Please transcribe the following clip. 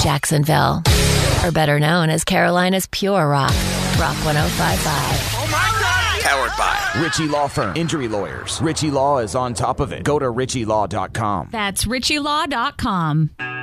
Jacksonville. Or better known as Carolina's Pure Rock. Rock 105.5. Oh my God! Powered by Ritchie Law Firm. Injury lawyers. Ritchie Law is on top of it. Go to ritchielaw.com. That's ritchielaw.com.